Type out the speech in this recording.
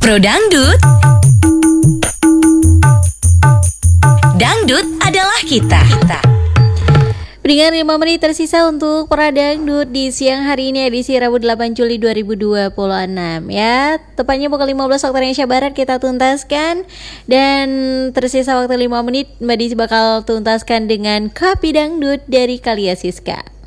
Pro Dangdut. Dangdut adalah kita. Dengan 5 menit tersisa untuk Pro Dangdut di siang hari ini edisi Rabu 8 Juli 2026 ya. Tepatnya pukul 15 waktu Indonesia Barat kita tuntaskan. Dan tersisa waktu 5 menit Mbak Disi bakal tuntaskan dengan Kopi Dangdut dari Kalia Siska.